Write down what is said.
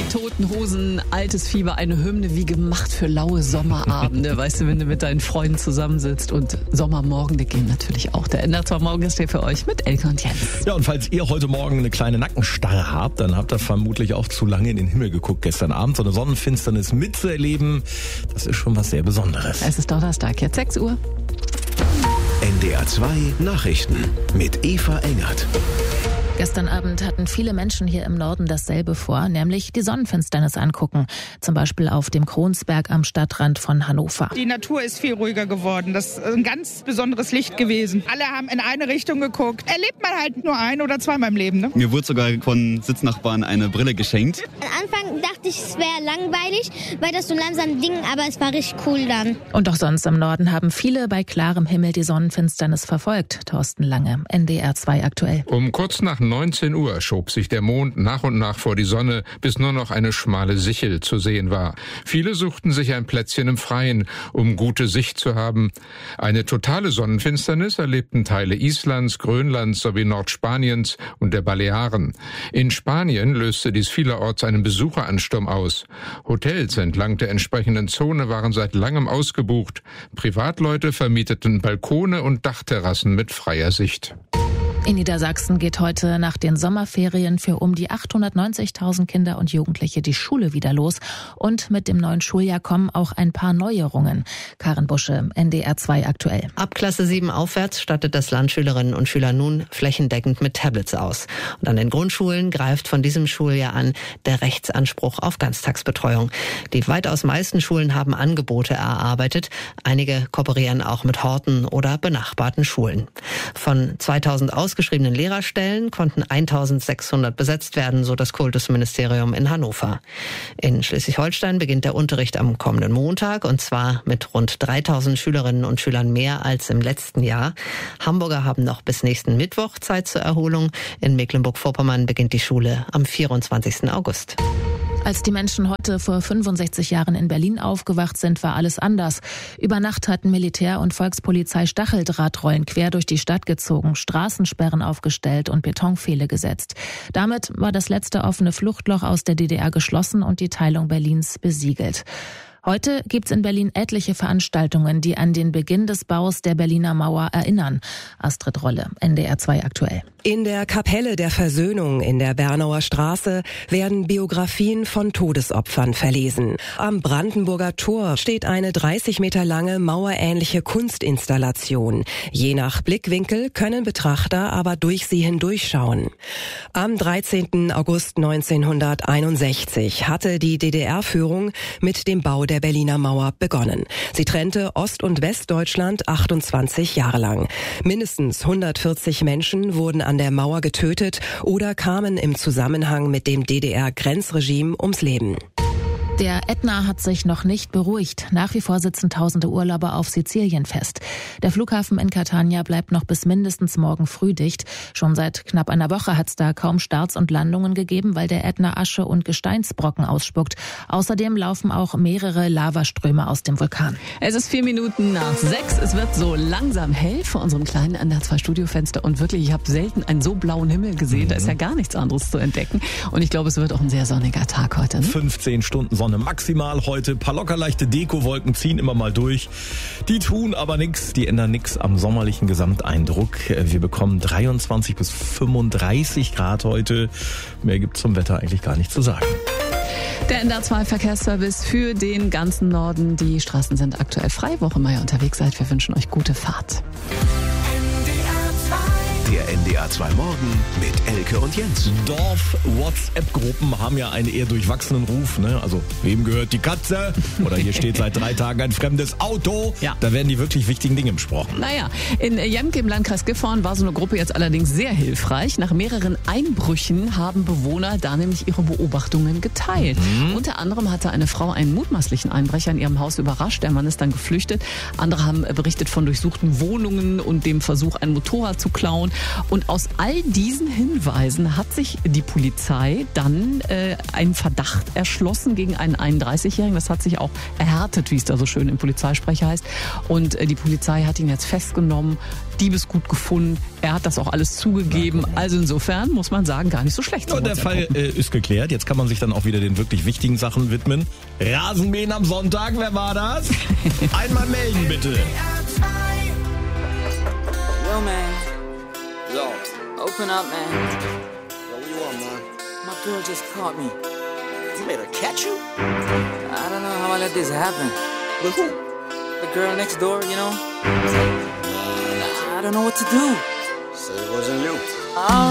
Toten Hosen, Altes Fieber, eine Hymne wie gemacht für laue Sommerabende. Weißt du, wenn du mit deinen Freunden zusammensitzt, und Sommermorgen, die gehen natürlich auch. Der NDR 2 Morgen ist hier für euch mit Elke und Jens. Ja, und falls ihr heute Morgen eine kleine Nackenstarre habt, dann habt ihr vermutlich auch zu lange in den Himmel geguckt gestern Abend. So eine Sonnenfinsternis mitzuerleben, das ist schon was sehr Besonderes. Es ist Donnerstag, jetzt 6 Uhr. NDR 2 Nachrichten mit Eva Engert. Gestern Abend hatten viele Menschen hier im Norden dasselbe vor, nämlich die Sonnenfinsternis angucken. Zum Beispiel auf dem Kronsberg am Stadtrand von Hannover. Die Natur ist viel ruhiger geworden. Das ist ein ganz besonderes Licht gewesen. Alle haben in eine Richtung geguckt. Erlebt man halt nur ein- oder zweimal im Leben, ne? Mir wurde sogar von Sitznachbarn eine Brille geschenkt. Am Anfang dachte ich, es wäre langweilig, weil das so langsam ging, aber es war richtig cool dann. Und auch sonst im Norden haben viele bei klarem Himmel die Sonnenfinsternis verfolgt. Thorsten Lange, NDR 2 aktuell. Um kurz nach 19 Uhr schob sich der Mond nach und nach vor die Sonne, bis nur noch eine schmale Sichel zu sehen war. Viele suchten sich ein Plätzchen im Freien, um gute Sicht zu haben. Eine totale Sonnenfinsternis erlebten Teile Islands, Grönlands sowie Nordspaniens und der Balearen. In Spanien löste dies vielerorts einen Besucheransturm aus. Hotels entlang der entsprechenden Zone waren seit langem ausgebucht. Privatleute vermieteten Balkone und Dachterrassen mit freier Sicht. In Niedersachsen geht heute nach den Sommerferien für um die 890.000 Kinder und Jugendliche die Schule wieder los. Und mit dem neuen Schuljahr kommen auch ein paar Neuerungen. Karin Busche, NDR 2 aktuell. Ab Klasse 7 aufwärts stattet das Land Schülerinnen und Schüler nun flächendeckend mit Tablets aus. Und an den Grundschulen greift von diesem Schuljahr an der Rechtsanspruch auf Ganztagsbetreuung. Die weitaus meisten Schulen haben Angebote erarbeitet. Einige kooperieren auch mit Horten oder benachbarten Schulen. Von 2000 ausgeschriebenen Lehrerstellen konnten 1.600 besetzt werden, so das Kultusministerium in Hannover. In Schleswig-Holstein beginnt der Unterricht am kommenden Montag, und zwar mit rund 3.000 Schülerinnen und Schülern mehr als im letzten Jahr. Hamburger haben noch bis nächsten Mittwoch Zeit zur Erholung. In Mecklenburg-Vorpommern beginnt die Schule am 24. August. Als die Menschen heute vor 65 Jahren in Berlin aufgewacht sind, war alles anders. Über Nacht hatten Militär und Volkspolizei Stacheldrahtrollen quer durch die Stadt gezogen, Straßensperren aufgestellt und Betonpfähle gesetzt. Damit war das letzte offene Fluchtloch aus der DDR geschlossen und die Teilung Berlins besiegelt. Heute gibt's in Berlin etliche Veranstaltungen, die an den Beginn des Baus der Berliner Mauer erinnern. Astrid Rolle, NDR 2 aktuell. In der Kapelle der Versöhnung in der Bernauer Straße werden Biografien von Todesopfern verlesen. Am Brandenburger Tor steht eine 30 Meter lange mauerähnliche Kunstinstallation. Je nach Blickwinkel können Betrachter aber durch sie hindurchschauen. Am 13. August 1961 hatte die DDR-Führung mit dem Bau der Berliner Mauer begonnen. Sie trennte Ost- und Westdeutschland 28 Jahre lang. Mindestens 140 Menschen wurden an der Mauer getötet oder kamen im Zusammenhang mit dem DDR-Grenzregime ums Leben. Der Ätna hat sich noch nicht beruhigt. Nach wie vor sitzen tausende Urlauber auf Sizilien fest. Der Flughafen in Catania bleibt noch bis mindestens morgen früh dicht. Schon seit knapp einer Woche hat es da kaum Starts und Landungen gegeben, weil der Ätna Asche und Gesteinsbrocken ausspuckt. Außerdem laufen auch mehrere Lavaströme aus dem Vulkan. Es ist 4 Minuten nach 6. Es wird so langsam hell vor unserem kleinen NDR 2 Studiofenster. Und wirklich, ich habe selten einen so blauen Himmel gesehen. Da ist ja gar nichts anderes zu entdecken. Und ich glaube, es wird auch ein sehr sonniger Tag heute. Ne? 15 Stunden Sonne maximal heute. Paar locker leichte Dekowolken ziehen immer mal durch. Die tun aber nichts. Die ändern nichts am sommerlichen Gesamteindruck. Wir bekommen 23 bis 35 Grad heute. Mehr gibt's zum Wetter eigentlich gar nicht zu sagen. Der NDR 2 Verkehrsservice für den ganzen Norden. Die Straßen sind aktuell frei. Wo auch immer ihr unterwegs seid, wir wünschen euch gute Fahrt. Der NDR 2 Morgen mit Elke und Jens. Dorf-WhatsApp-Gruppen haben ja einen eher durchwachsenen Ruf. Ne? Also, wem gehört die Katze? Oder hier steht seit 3 Tagen ein fremdes Auto. Ja. Da werden die wirklich wichtigen Dinge besprochen. Naja, in Jemke im Landkreis Gifhorn war so eine Gruppe jetzt allerdings sehr hilfreich. Nach mehreren Einbrüchen haben Bewohner da nämlich ihre Beobachtungen geteilt. Unter anderem hatte eine Frau einen mutmaßlichen Einbrecher in ihrem Haus überrascht. Der Mann ist dann geflüchtet. Andere haben berichtet von durchsuchten Wohnungen und dem Versuch, ein Motorrad zu klauen. Und aus all diesen Hinweisen hat sich die Polizei dann einen Verdacht erschlossen gegen einen 31-Jährigen. Das hat sich auch erhärtet, wie es da so schön im Polizeisprecher heißt. Und die Polizei hat ihn jetzt festgenommen, Diebesgut gefunden. Er hat das auch alles zugegeben. Also insofern muss man sagen, gar nicht so schlecht. Und der Fall ist geklärt. Jetzt kann man sich dann auch wieder den wirklich wichtigen Sachen widmen. Rasenmähen am Sonntag, wer war das? Einmal melden, bitte. Yo, man. Yo. Open up, man. Yo, what you want, man? My girl just caught me. You made her catch you? I don't know how I let this happen. With who? The girl next door, you know? I don't know what to do. Say it wasn't you.